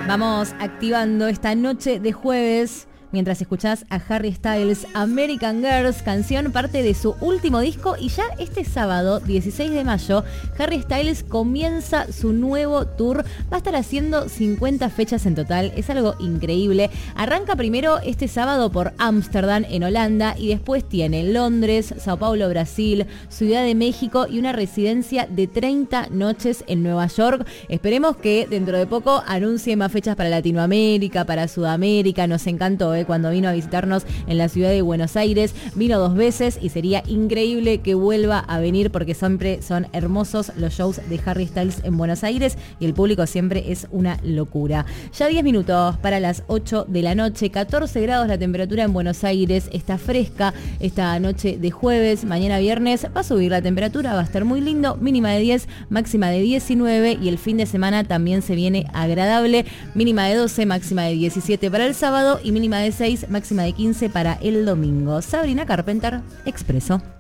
Vamos activando esta noche de jueves mientras escuchás a Harry Styles, American Girls, canción parte de su último disco, y ya este sábado, 16 de mayo, Harry Styles comienza su nuevo tour. Va a estar haciendo 50 fechas en total, es algo increíble. Arranca primero este sábado por Ámsterdam, en Holanda, y después tiene Londres, Sao Paulo, Brasil, Ciudad de México y una residencia de 30 noches en Nueva York. Esperemos que dentro de poco anuncie más fechas para Latinoamérica, para Sudamérica. Nos encantó, cuando vino a visitarnos en la ciudad de Buenos Aires, vino 2 veces y sería increíble que vuelva a venir porque siempre son hermosos los shows de Harry Styles en Buenos Aires y el público siempre es una locura. Ya 10 minutos para las 8 de la noche, 14 grados la temperatura en Buenos Aires, está fresca esta noche de jueves. Mañana viernes va a subir la temperatura, va a estar muy lindo, mínima de 10, máxima de 19, y el fin de semana también se viene agradable, mínima de 12, máxima de 17 para el sábado y mínima de 6, máxima de 15 para el domingo. Sabrina Carpenter, Expreso.